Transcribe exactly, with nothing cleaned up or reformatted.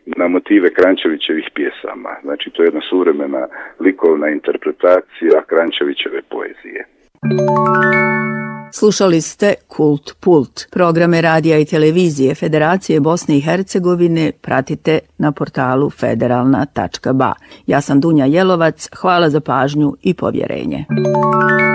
na motive Kranjčevićevih pjesama. Znači, to je jedna suvremena likovna interpretacija Kranjčevićeve poezije. Slušali ste Kult Pult. Programe radija i televizije Federacije Bosne i Hercegovine pratite na portalu federalna tačka ba. Ja sam Dunja Jelovac, hvala za pažnju i povjerenje.